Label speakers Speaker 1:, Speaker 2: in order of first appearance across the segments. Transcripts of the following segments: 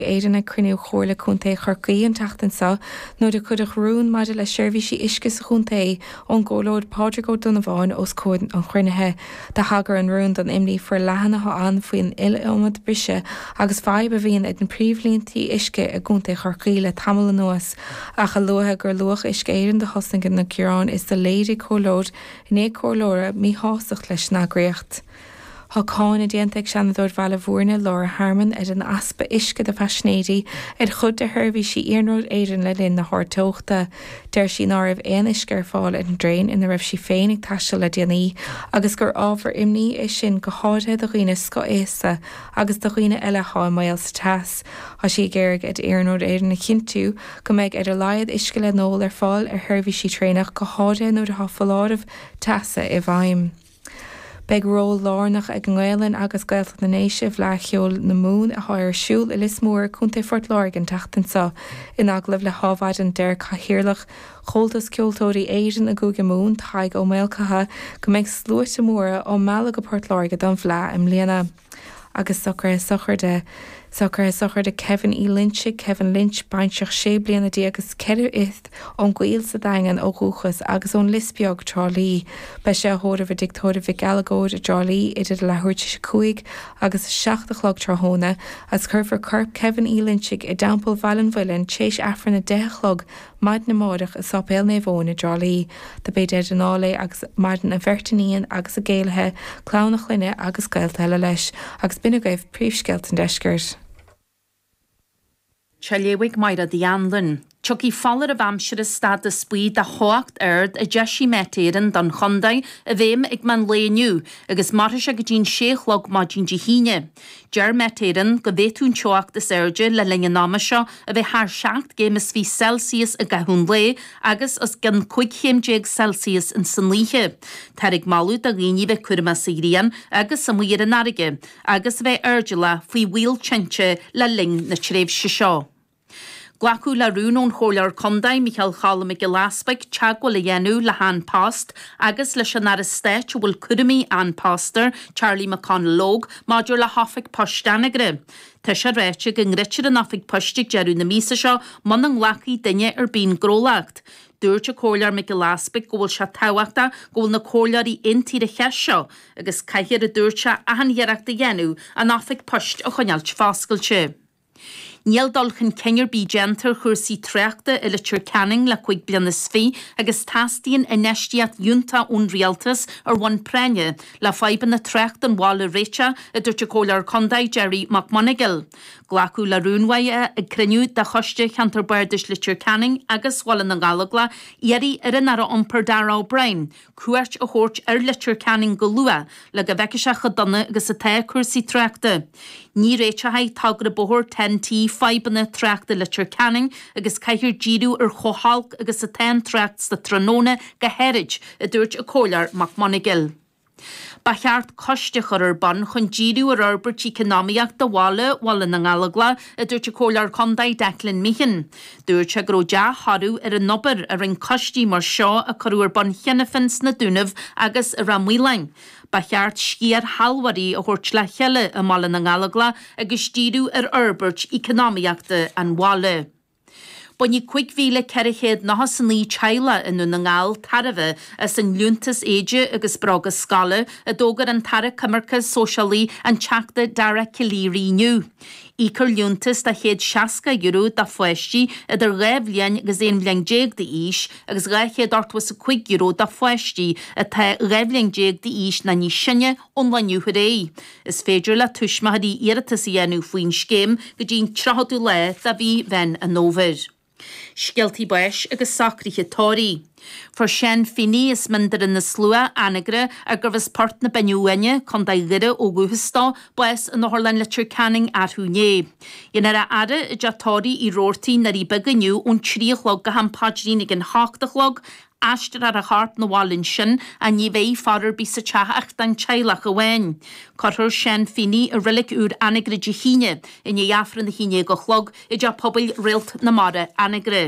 Speaker 1: éidirna cruinniú chóirla chunta chorcaí an teachtansa nó de chud a chrún maidir le seirbhísí isce sa chunta ón ggólóid Pádraig Ó Donabháin os cóid an chruinithe de hagar an rún don imní for lehanatha an faoin ile-iomad brise agus feib a bhíon ag an príomhlíontaí isce a gúnta chorcaí le tamil an nuas a chalóthe gur luach isce éireann de hosnagan na Ciarán is de léirí cólóid né cólóra mí hásacht leis nagraíocht. Tá cáin a déantaigh seanadóir bheala bhórna Laura Harman ar an aspa isce de fasnéidí ar chud de thuirbhí sí iarnóid éireann le linn na háirteochta, deir sí ná raibh aon isce ar fáil ar an drain ina raibh sí féin ag taisteal le déanaí, agus gur ábhar imní is sin go háide do dhaoine sco éasa agus do dhaoine eile há mail sa teas. Tá sí géirg ar iarnóid éireann na chinú go méid ar a laiad isce le nóil ar fáil ar thuirbhí sí trénach go háide nó de hafaláirmh teasa i bhaim. Beg ról lárnach ag an Ghaeilinn agus Gaeltacht na Néisih leithcheol na mún a thair siúl i Lismór chunta Fort Lorgan teachtansa in aglah le hábhaid an deir chathaoirlach chomhaltas ceoltóirí éireann a gúga mún thaig ó méilcatha go méid slúirte móra ó meala go Port Lorgan don bhleá im líana. Agus sochar de Kevin E. Lynch, Kevin Lynch, baintseach sé bliana dí agus ceidir ith ón ghaol sa daingan ó gúchas agus ón lisbeag Charlie. Bei sé thóda bh dictóda bhí galagóid a Charlie idir le thuirte se cuaig agus 7:00 tráthnóna as chuirfar corp Kevin E. Lynch i dampol Valin Bhuileann tééis afran na 10:00 maid na mádach is sapéil na bhóna Charlie. Tá bé dead an ála agus maidan a bhertaníon agus a géalathe clánach linne agus gailta eile leis agus bina gaibh príomhsceilt an deisgurt.
Speaker 2: Chaléwig maira di anlyn. Chucky fallar a bamsir is stad a spí a hoacht erd a jeshi metéiren don chondai a bhéim ag man léniu agus maris a gydín séchlog ma dín jihíne. Ger metéiren go bhétún choacht is erge le lenge námasio a bheit haar 7 gémas ví Celsius a gahún lé agus as gan 5 Celsius in san líhe. Tarig malú a líní bheith curma sírian agus sa muir an arige agus bheith ergela fui wheel chenche le ling na tréf sisio. Glacu la rún ón chólar condai Michael Challam i Gilaspaig teagwal a dhéanú le han past agus leis an ar a steit bhfuil curmí an pastor Charlie McConnell máidir le hafig postanagre. Tá sé réite go ngritir an hafig postig jeú na mísa seo man an glaci duine ar bín grólacht. Dúirte cólar me Gilaspaig go bhfuil se táhachta go bhfuil na cólarí intí a cheis seo agus caiithir a dúirte a hanhearachta dhéanú an hafig post a choneilt fáscailte. Níl dulchan ceir bí gentar chuirsaí treachta i le Canning le 5 bliana sfí agus tastíon i neistiad dúnta ón rialtas ar bhain prenne le faiban na trecht an bhála réite a dúirte cólar condaid Jerry McMonagall. Glacu le rúnhaide ag criniú de choiste cheantar bairdis le Canning agus bhála na galagla iari ar an ara ompar Darragh O'Brien, cuairt a chóirt ar le Canning go lua le go bheice chudonna agus a té chuirsaí treachta. Ní réite haid tagra bohor 10T faibanna treachta le Canning agus caiithir díú ar chohalc agus a 10 treachts de tróna go heirid a dúirt a cólar McMonagall. Ba cheart coistechar ar ban chun díú ar arbert economiaach do bhála na ngalagla a dúirt a cólar condaid Declan Meehan. Dúirt se gro deá harú ar an nobar ar an costí mar seo a choú ar ban chenefins na dúnamh agus a ramhuilein. Ba cheart sciar halwarí a chóirt le cheile a mala na ngalagla agus díú ar arbert economiaachta an bhála. Bunny 5,000 cerichéad na san lí teile inú na ngáil tarabh as an lúntas éide agus braga scala a dógar an tara cumarcas socialí an teachta dara cilíríniu. Ícar lúntas da chéad 60 euro da fuistí idir réimhlein agus éon bhlein déag de ís agus réichéad ortwas a 5 euro da fuistí a tá réimhlein déag de ís na ní sinne onlaniu ré. Is féidir le tuisma hadí iiritas i enú faoin scéim go dín trahadú le da bhí bhein a nóver. Scialtí bais agus sacrithe tóirí. For Sinn Féin is myndar in na slua anagre a gurfas part na beniuine chun da gire ó guhastá bais in Horlan le Canning arthúné. Inar a ada i jatóí I rórtaí na rí beganiu ón tríochlog go han padrín ag an háchtachlog Ashtar ar a hart na bhálinn sin a ní bhéh farar bí sa teach den teilech a bhain. Corthir Sinn Féin a rilik úr anagre de híine in i afran na híine go chlog I de pobl rilt na mara anagre.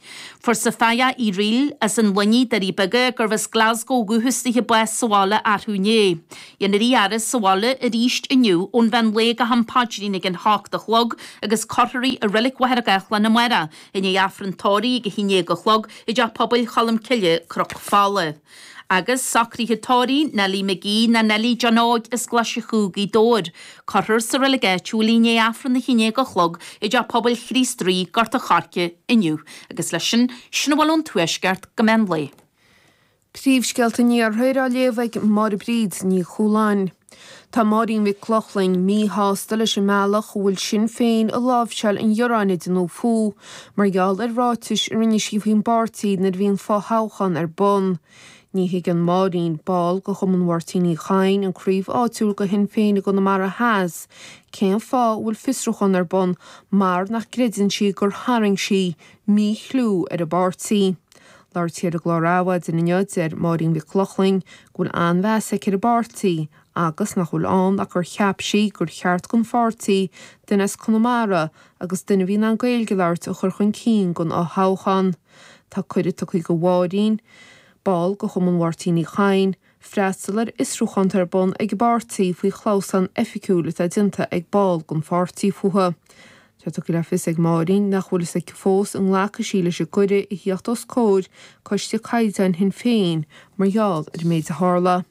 Speaker 2: For sa faya I ril as an wani dar I bygge gyrfys Glasgow gwhystig y bwes sawale at hwnie. Yn yr I aris sawale yr eist yniw o'n fan leg a hampadrin ag yn hawk da chlog agos corri y relic waher ag echlan am wera yn ei affryn tori ag hynny ag chlog y ja pobl chalym cilio croc ffale. Agus sacri hitori Nelly McGee na Nelly Janog is glasio chwg I dod. Corr sy'r relegate chwli nei affryn y hynny go chlog I ja pobl christri gart a charcie iniw. Agus lysyn, synwalon twiesgart gymenlu.
Speaker 3: Príomhscealta ní ar thuir a léomhaigh mar bríd ní chúláin. Tá marín bhí clochling mí hástal leis an mealach bhfuil sin féin a lábhseil an Joránna den ó fú, mar gheall ar ráis ar rinne sí bhíon bartíd nar bhíon fáthchan ar bon. Ní hiag an marín ball go chum an wartíní chain an críomh áitiúil go hin féin go na mar a háas. Céan fá bhfuil fisrúchan ar bon mar nach gridin si gur haring si mí chlú ar a bartí. Láirtíad a glóráhad in inniuid ar marín bhí clochling gúil anmheasa ar a bartí, agus nach bhfuil an a gur cheap si gur cheart gon fartí dunas Connemara agus duine bhín an gailge láirt a chur chun cín gon á háchan. Tá cuirid a chuig go bháirín, ball go chum an wartíní chain, freastalar isrúchan ar bon ag bartí faoi chlausan efficúla a dinta ag ball gon fartí fuha. Tá go lefis ag marín nach bhfuil ag fós an ghlacha síle se cuide I hiocht os cód coiste caiidean hin féin mar gheall ar méid a hála.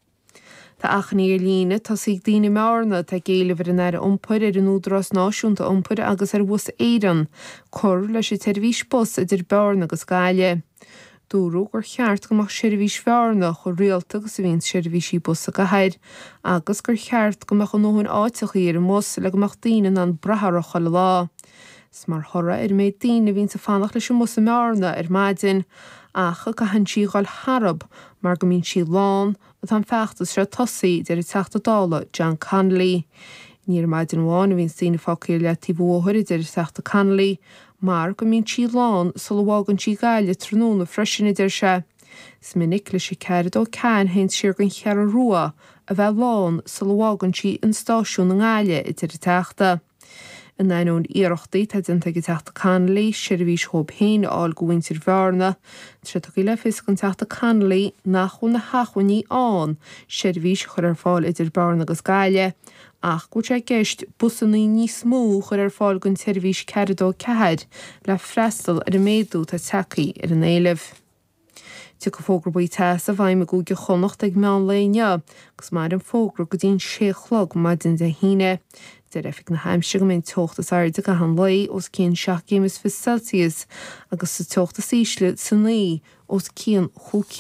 Speaker 3: Tá achnaí ar líne tá sig daoine mearna tá géilehar an air iompar ar an údras náisiúnta iompar agus ar bhus éireann, cur leis tervís bus idir bearna agus gáile. Dúrú gur cheart gomach seirbhís fearna chu rialta agus a bhíon seirbhísí bus a gahair, agus gur cheart gomach an nóhain áiteach ar mos le gomach daoine an bratharach a lá. Is mar thora ar méid daoine bhíon sa fannach leis an mus a mearna ar maidin, acha go han si gáil Harab mar go mín si lán a tan feachtas se tosaí ar I teachta dála John Connolly. Níor maidin bháin a bhíon daoine fáciil le tíbhóthir ar teachta Connolly, mar go mín si lán solhágan si gaile tróna freisin idir se. Is minic leis si cead ó cean haint siar gon chear a rua a bheith lán solhágan si an stáisiún an gáile idir teachta. In naún íireachtaí tá dinta go teachta Connolly seirbhís thóp héin áil go bhaintir bhearna, tre go lefis gon teachta Connolly nachún na hachaní an seirbhís chur ar fáil idir bearna agus gáile, ach go sé geist busannaí níos mó chur ar fáil gon seirbhís ceadó cead le freistal ar a méadú tá tecaí ar an éileh. Tu go fógra buí teas a bhaim a go go chonacht ag meán léine, gus mar an fógra go dtíon séchlog maidin de híine. Der efik na heimse go minn tochtas airde go han lei os cían 7°C agus sa tochtas ísle san ní os cían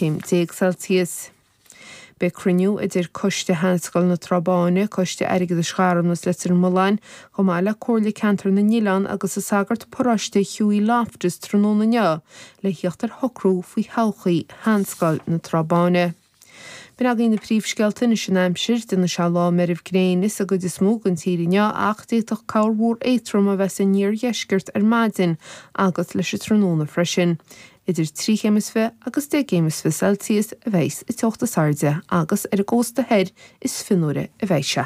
Speaker 3: 10°C. Be cruniú idir coiste hanscal na trabáine, coiste aige de scharam nas letir Mullain, go máile cóirla cantar na Nílan agus sa sagart poráiste Hughie Loftus tróna nea, le hiochttar hocrú faoi hauchaí hanscal na trabáine. Ben agin na príomhscealta na sin aimsir den na se lá meribh gréinis a go is smóg an tíirine ach déach cáirhór éitrum a bheits a níor dheisgurt ar maidin agus leis tróna freisin. Idir 3°C agus 10°C a bheits I teachtas airde agus ar a gcósta head is finúire a bheitse.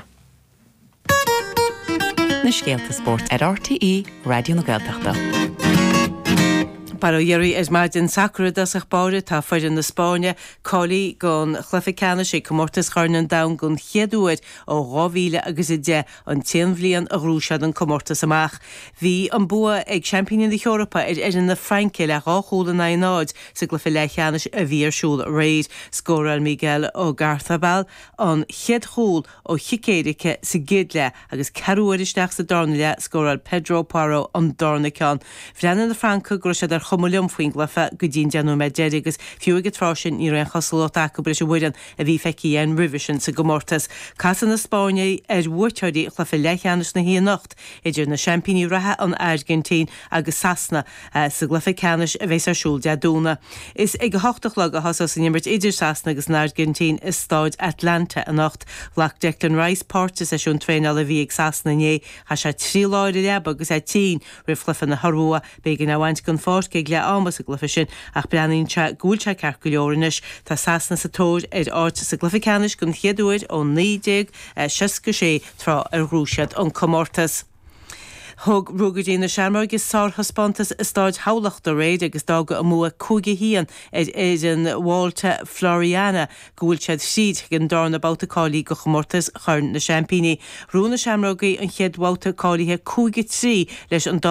Speaker 4: Na Scéalta Sport ar RTE Radio na Gaeltachta.
Speaker 5: Par dhéirí is maidin sacrúd as ach báire tá foiidir na Spáine cólaí gon chluficeanna sé comórtas charnan dam gon chiadúid ó 2000 agus 10 an 10 bhliain a rúisiad an comórtas amach. Bhí an bua ag Champion de Europa ar na Franke le ráchúla na náid sa glufilecheannis a bhíarsúil réid scóral Miguel ó Garthabal an chiadhúil ó chicéirice sa gidle agus carúiristeach sa darnaile scóral Pedro Paro an darnacán. Bhreanna na Franca grúisiad ar chomúliom faoin glufa go dín deanú me deir agus fiúige trásin ní raon chasalóta go breis bhuian a bhí feici an rivision sa gomórtas. Casan na Spáine ar bhuaiteoirí chlufa leithcheannis na híon nacht idir na Championí rathe an Argentín agus Sasna sa gluficeannis a bheits arsúil deadúna. Is ag go hochtach le a hasas san imirt idir Sasna agus na Argentín is stáid Atlanta a nacht lech Declan Rice Portas a siún tréna le bhí ag Sasna né ha sé 3 láir leba agus a 10 rih chlufa na Harua begin a bhaint gon fárt le ámas a glufa sin ach breanín se gúilte cearculeoranis tá Sasna sa tóid ar áit sa gluficeannis gon chiadúid ó 9 sé trá ar rúisiad an comórtas. Thug rugadína seaamar gus sáthaspátas stáid hálachta réid agus dá go mua cúige hían is an bháilte Floriana gúil sead siad gin dána bátaáí go chomórtas chun na Champíní. Rúna seaamrógaí an cheadháta cáíthe cúige trí leis an